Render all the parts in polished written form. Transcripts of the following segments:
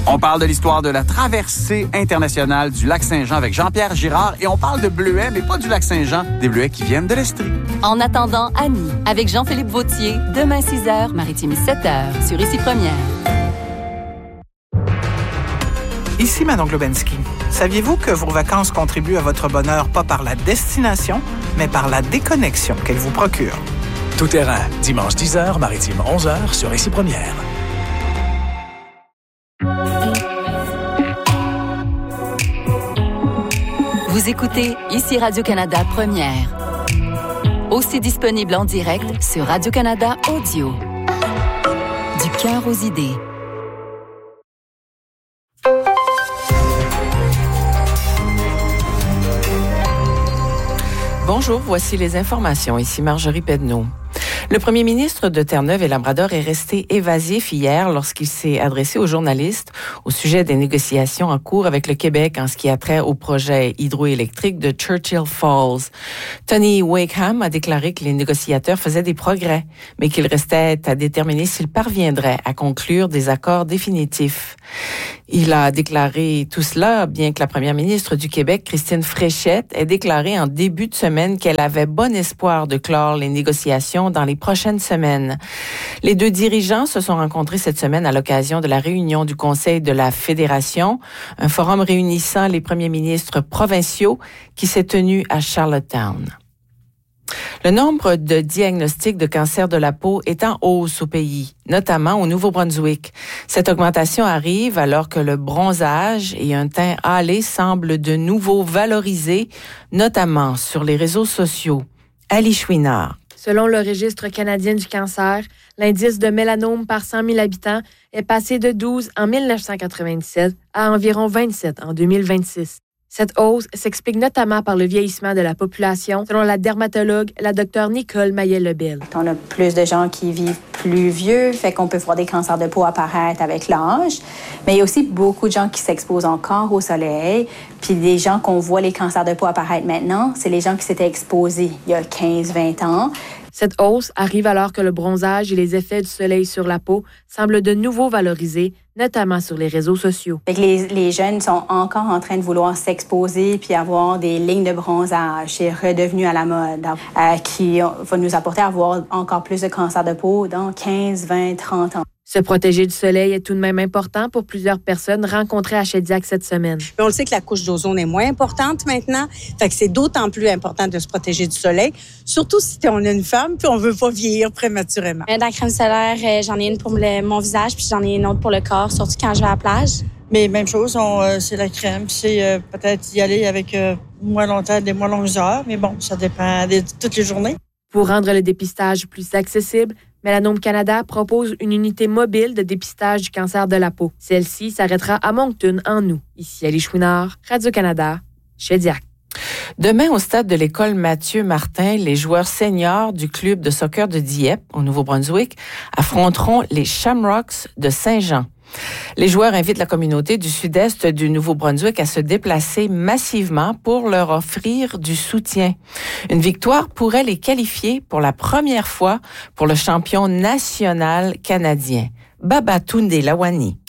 On parle de l'histoire de la traversée internationale du lac Saint-Jean avec Jean-Pierre Girard et on parle de bleuets, mais pas du lac Saint-Jean, des bleuets qui viennent de l'Estrie. En attendant, Annie, avec Jean-Philippe Vautier, demain 6h, Maritime 7h, sur Ici Première. Ici Manon Globensky. Saviez-vous que vos vacances contribuent à votre bonheur pas par la destination, mais par la déconnexion qu'elles vous procurent? Tout terrain, dimanche 10h, Maritime 11h, sur Ici Première. Vous écoutez Ici Radio-Canada Première. Aussi disponible en direct sur Radio-Canada Audio. Du cœur aux idées. Bonjour, voici les informations. Ici Marjorie Pedneau. Le premier ministre de Terre-Neuve et Labrador est resté évasif hier lorsqu'il s'est adressé aux journalistes au sujet des négociations en cours avec le Québec en ce qui a trait au projet hydroélectrique de Churchill Falls. Tony Wakeham a déclaré que les négociateurs faisaient des progrès, mais qu'il restait à déterminer s'ils parviendraient à conclure des accords définitifs. Il a déclaré tout cela, bien que la première ministre du Québec, Christine Fréchette, ait déclaré en début de semaine qu'elle avait bon espoir de clore les négociations dans les prochaines semaines. Les deux dirigeants se sont rencontrés cette semaine à l'occasion de la réunion du Conseil de la Fédération, un forum réunissant les premiers ministres provinciaux qui s'est tenu à Charlottetown. Le nombre de diagnostics de cancer de la peau est en hausse au pays, notamment au Nouveau-Brunswick. Cette augmentation arrive alors que le bronzage et un teint hâlé semblent de nouveau valorisés, notamment sur les réseaux sociaux. Ali Chouinard. Selon le Registre canadien du cancer, l'indice de mélanome par 100 000 habitants est passé de 12 en 1997 à environ 27 en 2026. Cette hausse s'explique notamment par le vieillissement de la population, selon la dermatologue, la Dr Nicole Maillet-Lebel. On a plus de gens qui vivent plus vieux, fait qu'on peut voir des cancers de peau apparaître avec l'âge. Mais il y a aussi beaucoup de gens qui s'exposent encore au soleil. Puis des gens qu'on voit les cancers de peau apparaître maintenant, c'est les gens qui s'étaient exposés il y a 15-20 ans. Cette hausse arrive alors que le bronzage et les effets du soleil sur la peau semblent de nouveau valorisés, notamment sur les réseaux sociaux. Les jeunes sont encore en train de vouloir s'exposer puis avoir des lignes de bronzage. C'est redevenu à la mode, qui va nous apporter à avoir encore plus de cancers de peau dans 15, 20, 30 ans. Se protéger du soleil est tout de même important pour plusieurs personnes rencontrées à Shediac cette semaine. On le sait que la couche d'ozone est moins importante maintenant, fait que c'est d'autant plus important de se protéger du soleil, surtout si on est une femme puis on veut pas vieillir prématurément. De la crème solaire, j'en ai une pour mon visage puis j'en ai une autre pour le corps, surtout quand je vais à la plage. Mais même chose, c'est la crème, c'est peut-être y aller avec moins longtemps, des moins longues heures, mais bon, ça dépend de toutes les journées. Pour rendre le dépistage plus accessible, Mélanome Canada propose une unité mobile de dépistage du cancer de la peau. Celle-ci s'arrêtera à Moncton, en août. Ici Ali Chouinard, Radio-Canada, Shediac. Demain, au stade de l'école Mathieu Martin, les joueurs seniors du club de soccer de Dieppe, au Nouveau-Brunswick, affronteront les Shamrocks de Saint-Jean. Les joueurs invitent la communauté du sud-est du Nouveau-Brunswick à se déplacer massivement pour leur offrir du soutien. Une victoire pourrait les qualifier pour la première fois pour le champion national canadien. Babatunde Lawani.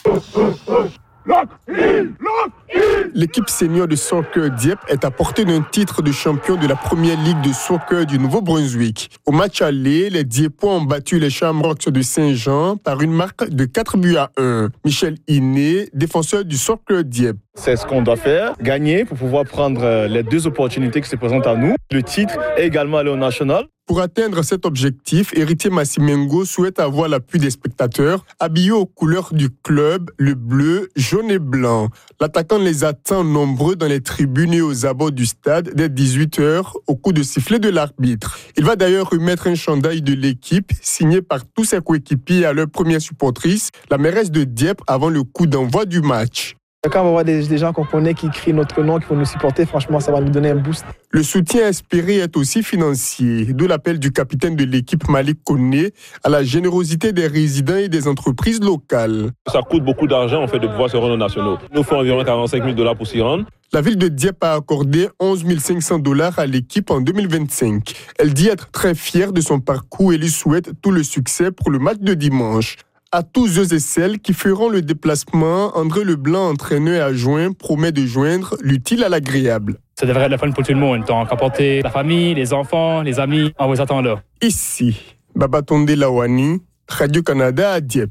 L'équipe senior de soccer Dieppe est à portée d'un titre de champion de la première ligue de soccer du Nouveau-Brunswick. Au match aller, les Dieppois ont battu les Shamrocks de Saint-Jean par une marque de 4-1. Michel Iné, défenseur du soccer Dieppe. C'est ce qu'on doit faire, gagner pour pouvoir prendre les deux opportunités qui se présentent à nous. Le titre est également aller au national. Pour atteindre cet objectif, Héritier Massimengo souhaite avoir l'appui des spectateurs, habillés aux couleurs du club, le bleu, jaune et blanc. L'attaquant les attend nombreux dans les tribunes et aux abords du stade dès 18h au coup de sifflet de l'arbitre. Il va d'ailleurs remettre un chandail de l'équipe signé par tous ses coéquipiers à leur première supportrice, la mairesse de Dieppe, avant le coup d'envoi du match. Quand on va voir des gens qu'on connaît qui crient notre nom, qui vont nous supporter, franchement, ça va nous donner un boost. Le soutien espéré est aussi financier, d'où l'appel du capitaine de l'équipe Malik Koné à la générosité des résidents et des entreprises locales. Ça coûte beaucoup d'argent en fait de pouvoir se rendre aux nationaux. Il nous faut environ 45 000 $ pour s'y rendre. La ville de Dieppe a accordé 11 500 $ à l'équipe en 2025. Elle dit être très fière de son parcours et lui souhaite tout le succès pour le match de dimanche. À tous ceux et celles qui feront le déplacement, André Leblanc, entraîneur et adjoint, promet de joindre l'utile à l'agréable. Ça devrait être le fun pour tout le monde, donc emporter la famille, les enfants, les amis, on vous attend là. Ici, Babatonde Lawani, Radio-Canada à Dieppe.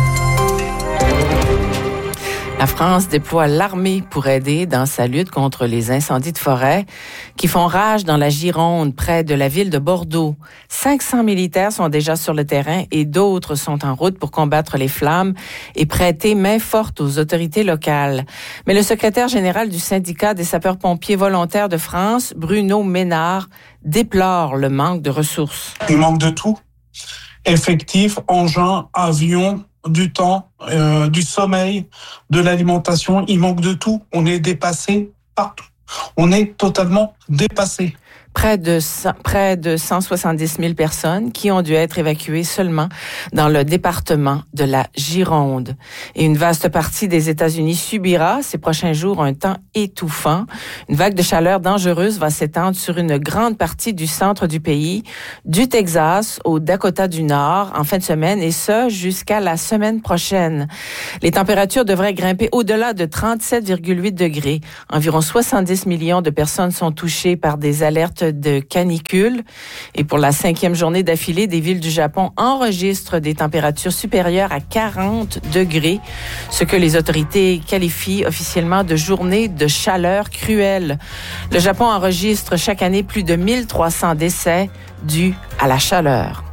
La France déploie l'armée pour aider dans sa lutte contre les incendies de forêt qui font rage dans la Gironde, près de la ville de Bordeaux. 500 militaires sont déjà sur le terrain et d'autres sont en route pour combattre les flammes et prêter main forte aux autorités locales. Mais le secrétaire général du syndicat des sapeurs-pompiers volontaires de France, Bruno Ménard, déplore le manque de ressources. Il manque de tout. Effectifs, engins, avions, du temps, du sommeil, de l'alimentation. Il manque de tout. On est dépassé partout. On est totalement dépassé. Près de 170 000 personnes qui ont dû être évacuées seulement dans le département de la Gironde. Et une vaste partie des États-Unis subira ces prochains jours un temps étouffant. Une vague de chaleur dangereuse va s'étendre sur une grande partie du centre du pays, du Texas au Dakota du Nord en fin de semaine, et ce jusqu'à la semaine prochaine. Les températures devraient grimper au-delà de 37,8 degrés. Environ 70 millions de personnes sont touchées par des alertes de canicule. Et pour la 5e journée d'affilée, des villes du Japon enregistrent des températures supérieures à 40 degrés, ce que les autorités qualifient officiellement de journée de chaleur cruelle. Le Japon enregistre chaque année plus de 1300 décès dus à la chaleur.